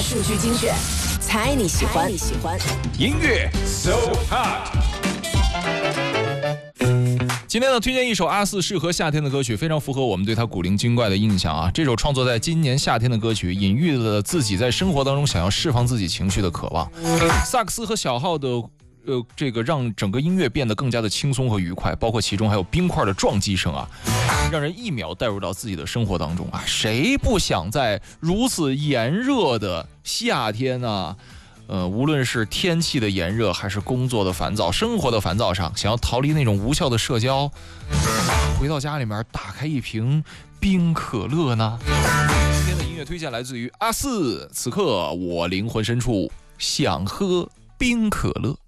数据精选，猜你喜欢。 音乐 So Hot。今天呢，推荐一首阿四适合夏天的歌曲，非常符合我们对他古灵精怪的印象啊。这首创作在今年夏天的歌曲，隐喻了自己在生活当中想要释放自己情绪的渴望。萨克斯和小号的这个让整个音乐变得更加的轻松和愉快，包括其中还有冰块的撞击声啊，让人一秒带入到自己的生活当中啊。谁不想在如此炎热的夏天呢？无论是天气的炎热，还是工作的烦躁、生活的烦躁上，想要逃离那种无效的社交，回到家里面打开一瓶冰可乐呢？今天的音乐推荐来自于阿四，此刻我灵魂深处想喝冰可乐。